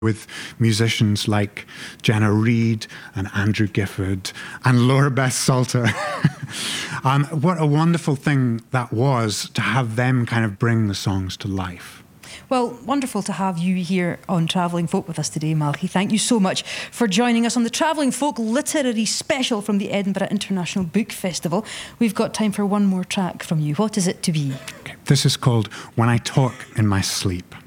with musicians like Jenna Reed and Andrew Gifford and Laura Beth Salter. What a wonderful thing that was to have them kind of bring the songs to life. Well, wonderful to have you here on Travelling Folk with us today, Malky. Thank you so much for joining us on the Travelling Folk Literary Special from the Edinburgh International Book Festival. We've got time for one more track from you. What is it to be? Okay. This is called When I Talk in My Sleep.